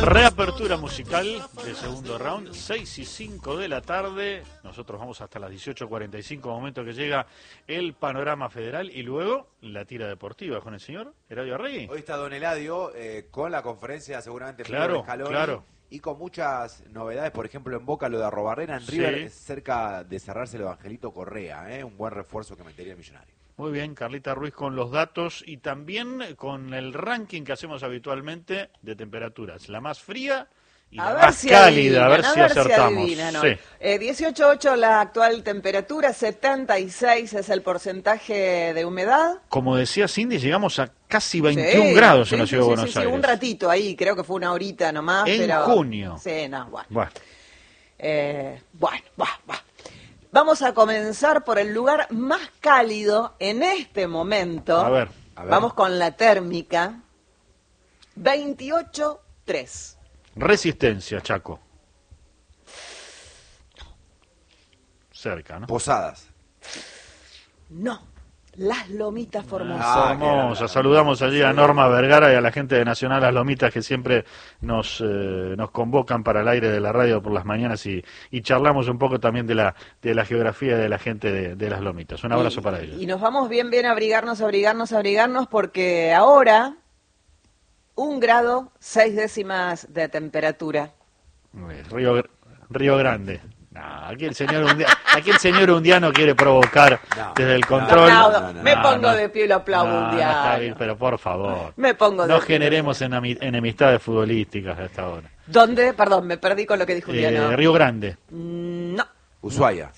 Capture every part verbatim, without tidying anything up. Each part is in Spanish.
Reapertura musical de segundo round, seis y cinco de la tarde. Nosotros vamos hasta las dieciocho cuarenta y cinco, momento que llega el panorama federal y luego la tira deportiva con el señor Eladio Arregui. Hoy está don Eladio eh, con la conferencia seguramente claro, Scaloni, claro. Y con muchas novedades, por ejemplo en Boca lo de Arrobarrena, en River sí. es cerca de cerrarse el Evangelito Correa, ¿eh? Un buen refuerzo que metería el Millonario. Muy bien, Carlita Ruiz con los datos y también con el ranking que hacemos habitualmente de temperaturas. La más fría y a la ver más si cálida, adivinan, a ver a si ver acertamos. Si adivinan, ¿no? Sí. eh, dieciocho punto ocho la actual temperatura, setenta y seis es el porcentaje de humedad. Como decía Cindy, llegamos a casi veintiún Sí, grados sí, en la sí, ciudad sí, de Buenos sí, Aires. Sí, un ratito ahí, creo que fue una horita nomás. En pero... junio. Sí, no, bueno. Bueno, eh, bueno, va, va. Vamos a comenzar por el lugar más cálido en este momento. A ver, a ver. Vamos con la térmica. veintiocho punto tres. Resistencia, Chaco. Cerca, ¿no? Posadas. No, Las Lomitas Formosas. Ah, hermosa. Saludamos allí a Norma Vergara y a la gente de Nacional Las Lomitas que siempre nos eh, nos convocan para el aire de la radio por las mañanas y, y charlamos un poco también de la de la geografía de la gente de, de Las Lomitas. Un abrazo y, para ellos. Y nos vamos bien, bien a abrigarnos, abrigarnos, abrigarnos, porque ahora un grado, seis décimas de temperatura. Río, Río Grande. No, aquí el señor Undiano, aquí el señor Undiano quiere provocar no, desde el no, control. No, no, no, me no, pongo no, de pie y lo aplaudo no, un no, día. está bien, pero por favor. Me pongo de No pie. generemos enami- enemistades futbolísticas a esta hora. ¿Dónde? Perdón, me perdí con lo que dijo Undiano. Eh, Río Grande. No. Ushuaia.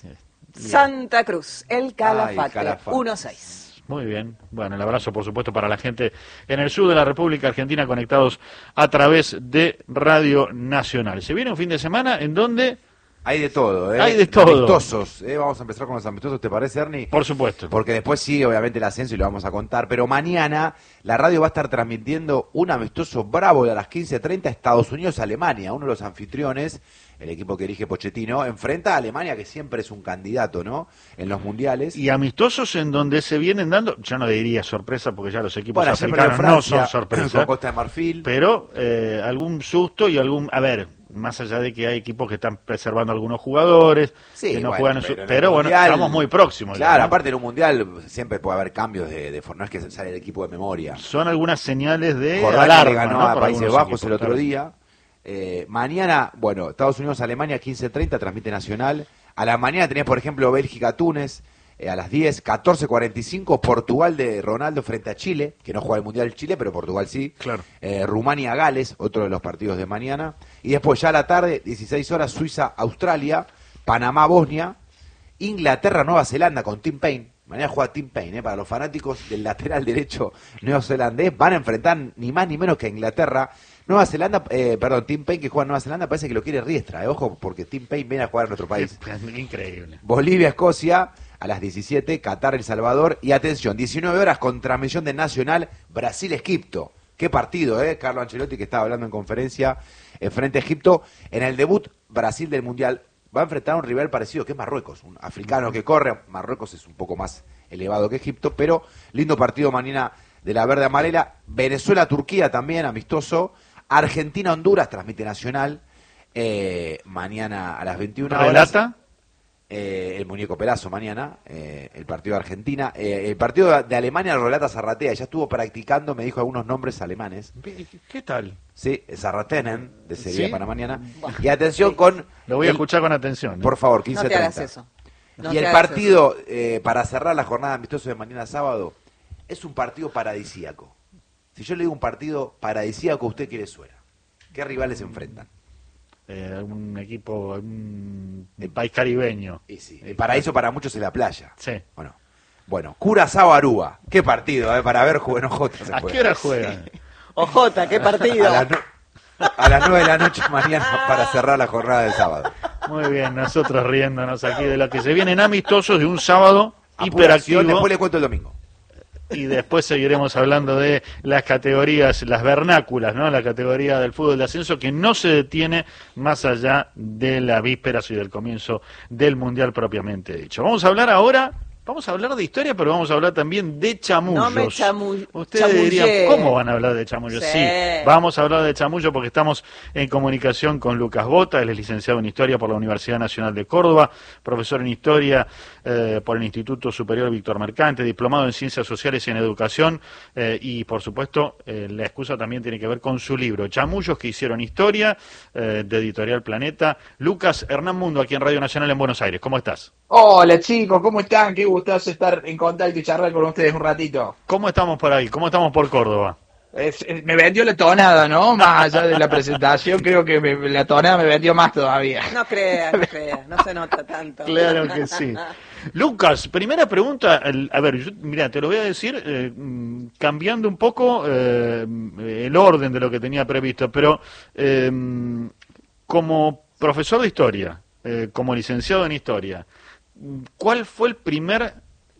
Santa Cruz, el Calafate, Ay, Calafate. uno seis. Muy bien. Bueno, el abrazo, por supuesto, para la gente en el sur de la República Argentina conectados a través de Radio Nacional. Se viene un fin de semana en donde... Hay de todo, ¿eh? Hay de todo. Amistosos, ¿eh? Vamos a empezar con los amistosos, ¿te parece, Ernie? Por supuesto. Porque después sí, obviamente el ascenso y lo vamos a contar, pero mañana la radio va a estar transmitiendo un amistoso bravo de a las quince treinta, Estados Unidos-Alemania, uno de los anfitriones, el equipo que dirige Pochettino, enfrenta a Alemania, que siempre es un candidato, ¿no?, en los mundiales. Y amistosos en donde se vienen dando, yo no diría sorpresa, porque ya los equipos Bueno, siempre africanos en Francia, no son sorpresa, con Costa de Marfil. pero eh, algún susto y algún... A ver, más allá de que hay equipos que están preservando algunos jugadores, Sí, que no bueno, juegan en su... pero en el Pero bueno, Mundial- estamos muy próximos. ya, Claro, ¿no? aparte en un mundial siempre puede haber cambios de, de no es que sale el equipo de memoria. Son algunas señales de Jordania alarma, le ganó ¿no? a Por Países algunos Bajos equipos, el otro claro. día. Eh, mañana, bueno, Estados Unidos, Alemania, quince treinta, transmite Nacional. A la mañana tenés, por ejemplo, Bélgica, Túnez, eh, a las diez, catorce cuarenta y cinco, Portugal de Ronaldo frente a Chile, que no juega el Mundial Chile, pero Portugal sí. Claro. Eh, Rumania, Gales, otro de los partidos de mañana. Y después ya a la tarde, dieciséis horas, Suiza, Australia, Panamá, Bosnia, Inglaterra, Nueva Zelanda con Tim Payne. Mañana juega Tim Payne, ¿eh? Para los fanáticos del lateral derecho neozelandés, van a enfrentar ni más ni menos que a Inglaterra. Nueva Zelanda, eh, perdón, Tim Payne que juega en Nueva Zelanda parece que lo quiere Riestra, eh, ojo, porque Tim Payne viene a jugar en nuestro país. Increíble. Bolivia, Escocia, a las diecisiete, Qatar, El Salvador, y atención, diecinueve horas con transmisión de Nacional, Brasil-Egipto. Qué partido, ¿eh? Carlo Ancelotti, que estaba hablando en conferencia eh, frente a Egipto, en el debut Brasil del Mundial, va a enfrentar a un rival parecido, que es Marruecos, un africano que corre. Marruecos es un poco más elevado que Egipto, pero lindo partido mañana de la verde amarela. Venezuela-Turquía también, amistoso. Argentina-Honduras, transmite Nacional, eh, mañana a las veintiuna horas. ¿Relata? Eh, el muñeco Pelazo mañana, eh, el partido de Argentina. Eh, el partido de Alemania lo relata Zarratea, ya estuvo practicando, me dijo algunos nombres alemanes. ¿Qué tal? Sí, Zarratenen, de sería ¿Sí? para mañana. Y atención con... Lo voy a el- escuchar con atención. ¿eh? Por favor, quince No te treinta. hagas eso. No y te el hagas partido, eh, para cerrar la jornada amistosa de mañana sábado, es un partido paradisíaco. Si yo le digo un partido paradisíaco, usted quiere suena. ¿Qué rivales se enfrentan? Eh, un equipo, un país caribeño. Y sí, el paraíso para muchos es la playa. Sí. Bueno, bueno, Curazao Aruba. Qué partido, eh, para ver jugar en J. ¿A qué hora juegan? Ojota, qué partido. A las, no- a las nueve de la noche mañana para cerrar la jornada del sábado. Muy bien, nosotros riéndonos aquí de lo que se vienen amistosos de un sábado Apuración, hiperactivo. después le cuento el domingo. Y después seguiremos hablando de las categorías, las vernáculas, ¿no? La categoría del fútbol de ascenso que no se detiene más allá de las vísperas y del comienzo del Mundial propiamente dicho. Vamos a hablar ahora Vamos a hablar de historia, pero vamos a hablar también de chamullos. No me chamu- Ustedes chamullé. dirían, ¿cómo van a hablar de chamullos? Sí. Sí, vamos a hablar de chamullos porque estamos en comunicación con Lucas Bota, él es licenciado en Historia por la Universidad Nacional de Córdoba, profesor en Historia eh, por el Instituto Superior Víctor Mercante, diplomado en Ciencias Sociales y en Educación, eh, y por supuesto, eh, la excusa también tiene que ver con su libro, Chamullos que hicieron historia, eh, de Editorial Planeta. Lucas, Hernán Mundo, aquí en Radio Nacional en Buenos Aires, ¿cómo estás? Hola chicos, ¿cómo están? Qué gustazo estar en contacto y charlar con ustedes un ratito. ¿Cómo estamos por ahí? ¿Cómo estamos por Córdoba? Es- es- me vendió la tonada, ¿no? Más allá de la presentación, creo que me- la tonada me vendió más todavía. No creas, no creas, no se nota tanto. Claro que sí. Lucas, primera pregunta, el- a ver, yo, mira, te lo voy a decir eh, mm, cambiando un poco eh, el orden de lo que tenía previsto, pero eh, como profesor de historia, eh, como licenciado en historia, ¿cuál fue el primer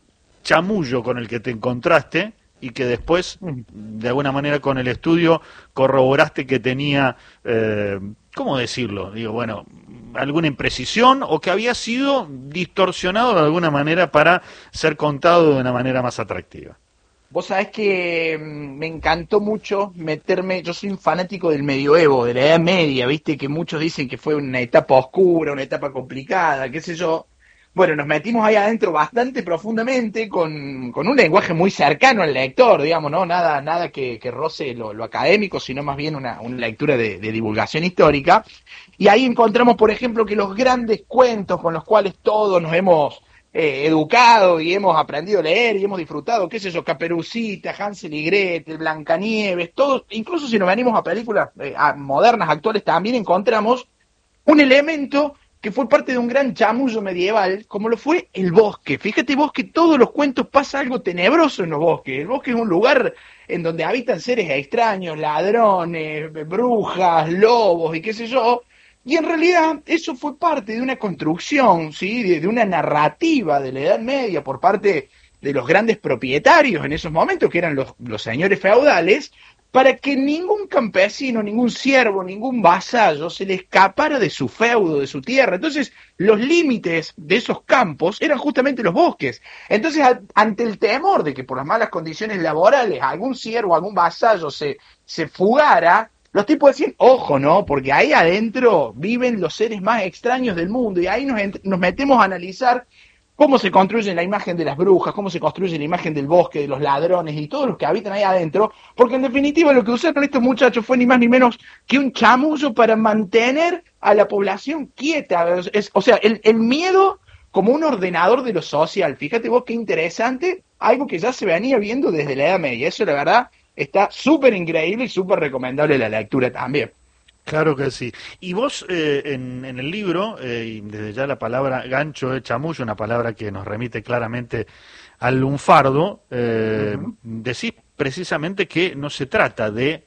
chamullo con el que te encontraste y que después, de alguna manera, con el estudio corroboraste que tenía, eh, ¿cómo decirlo? Digo, bueno, alguna imprecisión o que había sido distorsionado de alguna manera para ser contado de una manera más atractiva? Vos sabés que mm, me encantó mucho meterme, yo soy un fanático del medioevo, de la Edad Media, viste que muchos dicen que fue una etapa oscura, una etapa complicada, qué sé yo. Bueno, nos metimos ahí adentro bastante profundamente con, con un lenguaje muy cercano al lector, digamos, ¿no? Nada, nada que, que roce lo, lo académico, sino más bien una, una lectura de, de divulgación histórica. Y ahí encontramos, por ejemplo, que los grandes cuentos con los cuales todos nos hemos eh, educado y hemos aprendido a leer y hemos disfrutado, qué sé yo, Caperucita, Hansel y Gretel, Blancanieves, todos, incluso si nos venimos a películas eh, a- modernas, actuales, también encontramos un elemento que fue parte de un gran chamullo medieval, como lo fue el bosque. Fíjate vos que todos los cuentos pasa algo tenebroso en los bosques. El bosque es un lugar en donde habitan seres extraños, ladrones, brujas, lobos y qué sé yo. Y en realidad eso fue parte de una construcción, ¿sí? de, de una narrativa de la Edad Media por parte de los grandes propietarios en esos momentos, que eran los, los señores feudales, para que ningún campesino, ningún siervo, ningún vasallo se le escapara de su feudo, de su tierra. Entonces, los límites de esos campos eran justamente los bosques. Entonces, al- ante el temor de que por las malas condiciones laborales algún siervo, algún vasallo se, se fugara, los tipos decían, ojo, ¿no? Porque ahí adentro viven los seres más extraños del mundo y ahí nos, ent- nos metemos a analizar cómo se construye la imagen de las brujas, cómo se construye la imagen del bosque, de los ladrones y todos los que habitan ahí adentro, porque en definitiva lo que usaron estos muchachos fue ni más ni menos que un chamullo para mantener a la población quieta. Es- o sea, el, el miedo como un ordenador de lo social. Fíjate vos qué interesante, algo que ya se venía viendo desde la Edad Media. Eso la verdad está súper increíble y súper recomendable la lectura también. Claro que sí. Y vos eh, en, en el libro, eh, y desde ya la palabra gancho de chamullo, una palabra que nos remite claramente al lunfardo, eh, Ujú. decís precisamente que no se trata de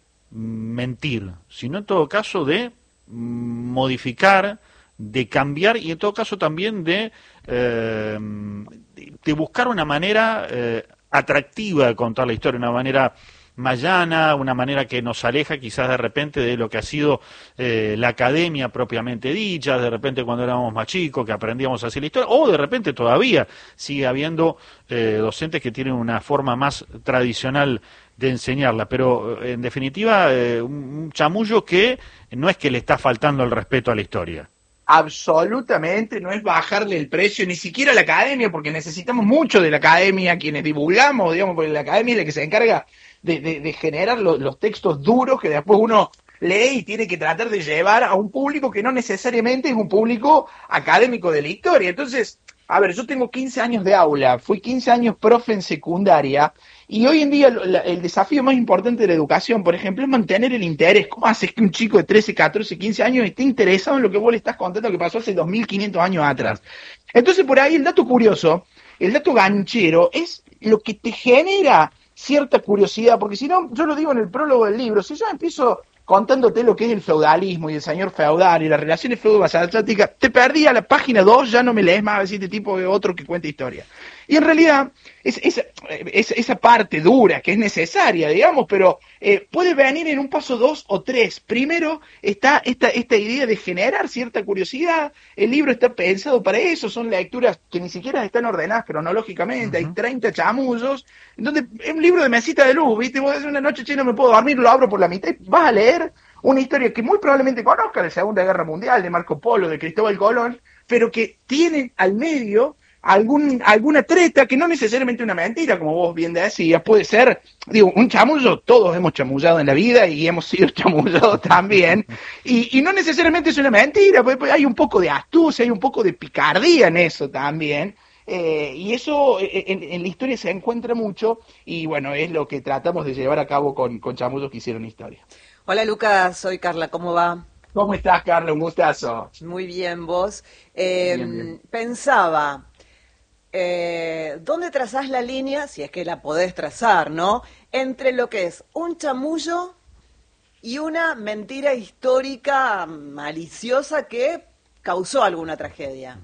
mentir, sino en todo caso de mm, modificar, de cambiar y en todo caso también de, eh, de buscar una manera eh, atractiva de contar la historia, una manera más llana, una manera que nos aleja quizás de repente de lo que ha sido eh, la academia propiamente dicha, de repente cuando éramos más chicos que aprendíamos a hacer la historia, o de repente todavía sigue habiendo eh, docentes que tienen una forma más tradicional de enseñarla, pero eh, en definitiva eh, un, un chamullo que no es que le está faltando el respeto a la historia. Absolutamente, no es bajarle el precio, ni siquiera a la academia, porque necesitamos mucho de la academia, quienes divulgamos, digamos, porque la academia es la que se encarga de, de- de generar lo- los textos duros que después uno lee y tiene que tratar de llevar a un público que no necesariamente es un público académico de la historia. Entonces, a ver, yo tengo quince años de aula, fui quince años profe en secundaria, y hoy en día lo- la- el desafío más importante de la educación, por ejemplo, es mantener el interés. ¿Cómo haces que un chico de trece, catorce, quince años esté interesado en lo que vos le estás contando que pasó hace dos mil quinientos años atrás? Entonces, por ahí el dato curioso, el dato ganchero, es lo que te genera cierta curiosidad, porque si no, yo lo digo en el prólogo del libro, si yo empiezo contándote lo que es el feudalismo y el señor feudal y las relaciones feudo-vasalláticas, te perdí a la página dos, ya no me lees más a ver si este tipo de otro que cuenta historia. Y en realidad, es, es, es, esa parte dura, que es necesaria, digamos, pero eh, puede venir en un paso dos o tres. Primero está esta, esta idea de generar cierta curiosidad. El libro está pensado para eso, son lecturas que ni siquiera están ordenadas cronológicamente, uh-huh. Hay treinta chamullos, donde es un libro de mesita de luz, ¿viste? Vos decís, una noche, che, no me puedo dormir, lo abro por la mitad y vas a leer una historia que muy probablemente conozcas, de Segunda Guerra Mundial, de Marco Polo, de Cristóbal Colón, pero que tiene al medio algún alguna treta que no necesariamente una mentira, como vos bien decías, puede ser, digo, un chamullo, todos hemos chamullado en la vida y hemos sido chamullados también, y, y no necesariamente es una mentira, pues, pues hay un poco de astucia, hay un poco de picardía en eso también. Eh, y eso en, en la historia se encuentra mucho, y bueno, es lo que tratamos de llevar a cabo con, con chamullos que hicieron historia. Hola Lucas, soy Carla, ¿cómo va? ¿Cómo estás, Carla? Un gustazo. Muy bien, vos. Eh, bien, bien. Pensaba, eh, ¿dónde trazás la línea, si es que la podés trazar, ¿no?, entre lo que es un chamullo y una mentira histórica maliciosa que causó alguna tragedia?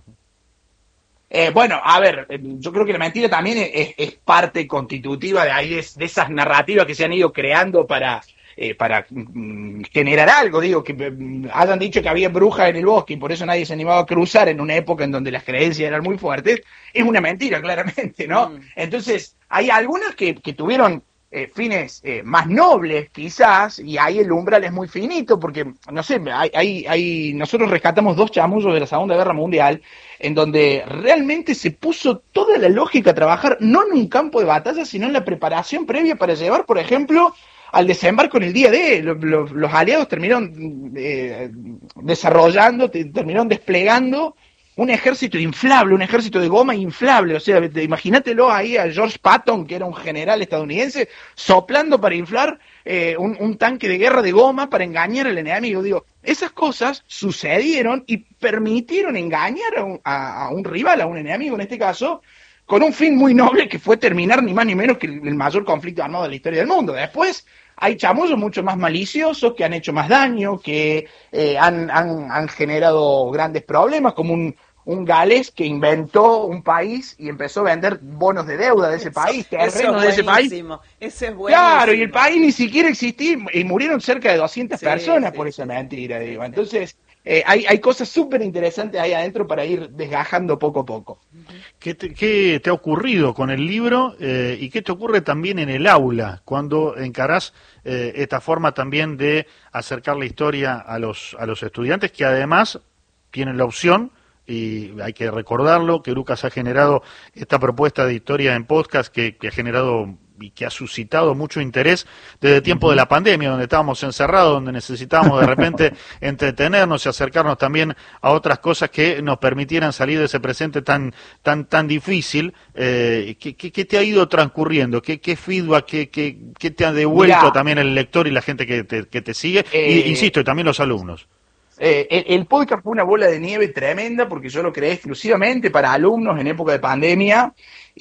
Eh, bueno, a ver, yo creo que la mentira también es, es parte constitutiva de ahí, de, de esas narrativas que se han ido creando para, eh, para mm, generar algo, digo, que mm, hayan dicho que había brujas en el bosque y por eso nadie se animaba a cruzar en una época en donde las creencias eran muy fuertes, es una mentira, claramente, ¿no? Mm. Entonces, hay algunas que, que tuvieron eh, fines eh, más nobles, quizás, y ahí el umbral es muy finito, porque, no sé, hay, hay, hay, nosotros rescatamos dos chamullos de la Segunda Guerra Mundial, en donde realmente se puso toda la lógica a trabajar, no en un campo de batalla, sino en la preparación previa para llevar, por ejemplo, al desembarco en el día D. Los, los, los aliados terminaron eh, desarrollando, terminaron desplegando un ejército inflable, un ejército de goma inflable, o sea, imagínatelo ahí a George Patton, que era un general estadounidense, soplando para inflar eh, un, un tanque de guerra de goma para engañar al enemigo. Digo, esas cosas sucedieron y permitieron engañar a un, a, a un rival, a un enemigo en este caso, con un fin muy noble que fue terminar ni más ni menos que el, el mayor conflicto armado de la historia del mundo. Después hay chamullos mucho más maliciosos, que han hecho más daño, que eh, han, han, han generado grandes problemas, como un un galés que inventó un país y empezó a vender bonos de deuda de ese país, terrenos de ese país. Ese es buenísimo. Claro, y el país ni siquiera existía y murieron cerca de doscientas sí, personas sí, por esa mentira, digo. Entonces, eh, hay, hay cosas súper interesantes ahí adentro para ir desgajando poco a poco. ¿Qué te, qué te ha ocurrido con el libro eh, y qué te ocurre también en el aula cuando encarás eh, esta forma también de acercar la historia a los, a los estudiantes, que además tienen la opción, y hay que recordarlo, que Lucas ha generado esta propuesta de historia en podcast que, que ha generado y que ha suscitado mucho interés desde el tiempo de la pandemia, donde estábamos encerrados, donde necesitábamos de repente entretenernos y acercarnos también a otras cosas que nos permitieran salir de ese presente tan tan tan difícil. Eh, ¿qué, qué, ¿Qué te ha ido transcurriendo? ¿Qué, qué feedback, qué, qué, qué te ha devuelto Mirá, también el lector y la gente que te, que te sigue? Eh, y, insisto, y también los alumnos. Eh, el, el podcast fue una bola de nieve tremenda porque yo lo creé exclusivamente para alumnos en época de pandemia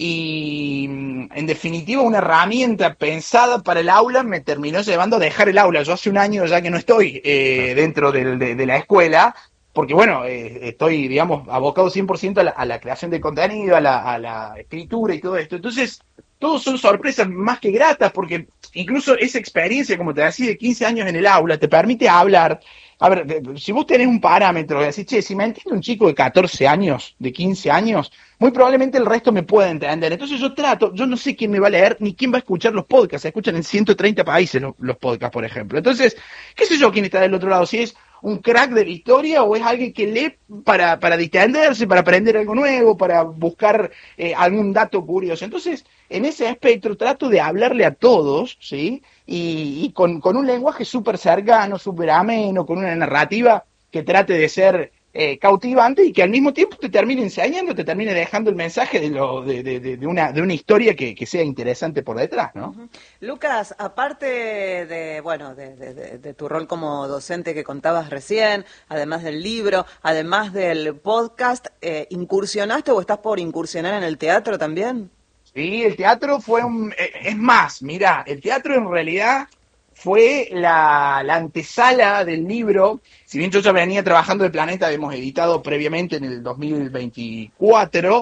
y en definitiva una herramienta pensada para el aula me terminó llevando a dejar el aula. Yo hace un año ya que no estoy eh, dentro de, de, de la escuela porque bueno, eh, estoy digamos abocado cien por ciento a la, a la creación de contenido, a la, a la escritura y todo esto. Entonces todos son sorpresas más que gratas porque incluso esa experiencia, como te decía, de quince años en el aula te permite hablar. A ver, si vos tenés un parámetro de decir, che, si me entiende un chico de catorce años, de quince años, muy probablemente el resto me pueda entender. Entonces yo trato, yo no sé quién me va a leer ni quién va a escuchar los podcasts. Se escuchan en ciento treinta países los, los podcasts, por ejemplo. Entonces, qué sé yo quién está del otro lado, si es un crack de la historia o es alguien que lee para, para distenderse, para aprender algo nuevo, para buscar eh, algún dato curioso. Entonces, en ese espectro trato de hablarle a todos, ¿sí? Y, y con, con un lenguaje súper cercano, súper ameno, con una narrativa que trate de ser eh, cautivante y que al mismo tiempo te termine enseñando, te termine dejando el mensaje de, lo, de, de, de, de, una, de una historia que, que sea interesante por detrás, ¿no? Uh-huh. Lucas, aparte de, bueno, de, de, de, de tu rol como docente que contabas recién, además del libro, además del podcast, eh, ¿incursionaste o estás por incursionar en el teatro también? Sí, el teatro fue un... Es más, mirá, el teatro en realidad fue la, la antesala del libro. Si bien yo ya venía trabajando el Planeta, habíamos editado previamente en el dos mil veinticuatro,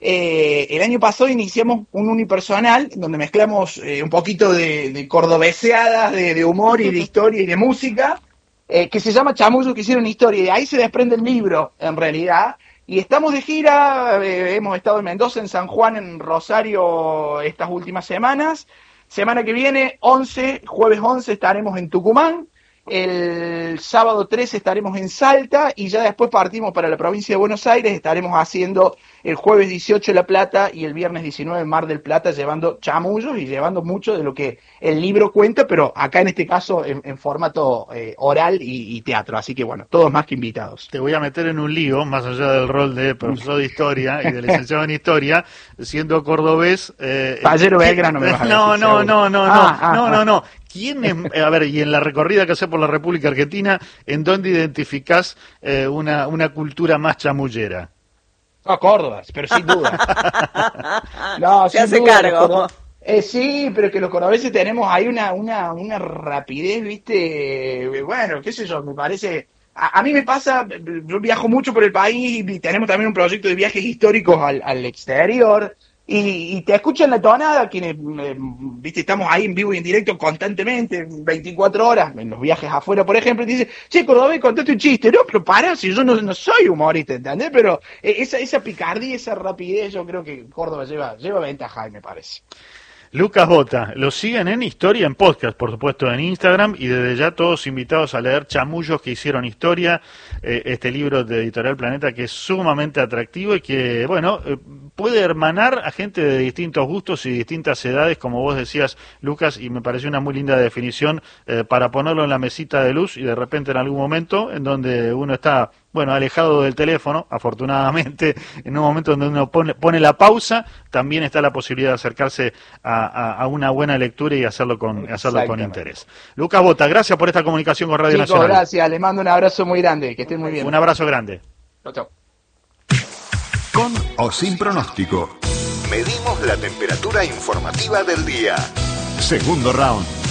Eh, el año pasado iniciamos un unipersonal donde mezclamos eh, un poquito de, de cordobeseadas, de, de humor y de historia y de música, eh, que se llama Chamullos que hicieron historia, y de ahí se desprende el libro, en realidad. Y estamos de gira, eh, hemos estado en Mendoza, en San Juan, en Rosario estas últimas semanas. Semana que viene, once, jueves once, estaremos en Tucumán. El sábado trece estaremos en Salta y ya después partimos para la provincia de Buenos Aires. Estaremos haciendo el jueves dieciocho La Plata y el viernes diecinueve Mar del Plata, llevando chamullos y llevando mucho de lo que el libro cuenta, pero acá en este caso en, en formato eh, oral y, y teatro. Así que bueno, todos más que invitados. Te voy a meter en un lío, más allá del rol de profesor de historia y de licenciado en historia, siendo cordobés. Eh, Pallero Belgrano me vas a decir, no, no, no, no, ah, ah, no, ah. no, no. ¿Quién es, a ver, y en la recorrida que hace por la República Argentina, ¿en dónde identificás eh, una, una cultura más chamullera? No, Córdoba, pero sin duda. No, Se sin hace duda, cargo. los cordo- Eh, sí, pero que los cordobeses tenemos ahí una, una, una rapidez, viste, eh, bueno, qué sé yo, me parece... A, a mí me pasa, yo viajo mucho por el país y tenemos también un proyecto de viajes históricos al, al exterior. Y, y te escuchan la tonada, quienes, eh, viste, estamos ahí en vivo y en directo constantemente, veinticuatro horas, en los viajes afuera, por ejemplo, y te dicen, che, Cordobés, contate un chiste. No, pero para, si yo no, no soy humorista, ¿entendés? Pero eh, esa, esa picardía, esa rapidez, yo creo que Córdoba lleva, lleva ventaja, me parece. Lucas Bota, lo siguen en Historia, en podcast, por supuesto, en Instagram, y desde ya todos invitados a leer Chamullos que hicieron historia, eh, este libro de Editorial Planeta que es sumamente atractivo y que, bueno, eh, puede hermanar a gente de distintos gustos y distintas edades, como vos decías, Lucas, y me pareció una muy linda definición eh, para ponerlo en la mesita de luz y de repente en algún momento en donde uno está, bueno, alejado del teléfono, afortunadamente, en un momento donde uno pone, pone la pausa, también está la posibilidad de acercarse a, a, a una buena lectura y hacerlo con, hacerlo con interés. Lucas Bota, gracias por esta comunicación con Radio Chicos, Nacional. gracias, les mando un abrazo muy grande, que estén muy bien. Un abrazo grande. Chau, chau. Con o sin pronóstico. Medimos la temperatura informativa del día. Segundo round.